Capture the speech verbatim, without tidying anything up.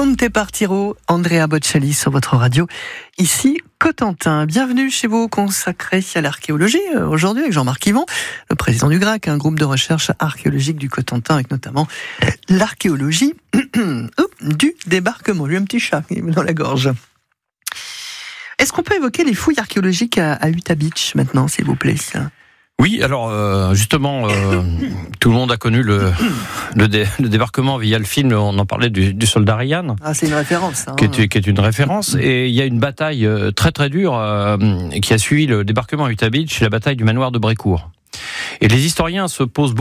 Conte Partiro, Andrea Bocelli sur votre radio, ici Cotentin. Bienvenue chez vous, consacré à l'archéologie, aujourd'hui avec Jean-Marc Yvon, le président du G R A C, un groupe de recherche archéologique du Cotentin, avec notamment l'archéologie du débarquement. J'ai un petit chat dans la gorge. Est-ce qu'on peut évoquer les fouilles archéologiques à, à Utah Beach maintenant, s'il vous plaît ? Oui, alors euh, justement, euh, tout le monde a connu le, le, dé, le débarquement via le film, on en parlait du, du soldat Ryan. Ah, c'est une référence. Hein. Qui, est, qui est une référence. Et il y a une bataille très très dure euh, qui a suivi le débarquement à Utah Beach, la bataille du manoir de Brécourt. Et les historiens se posent beaucoup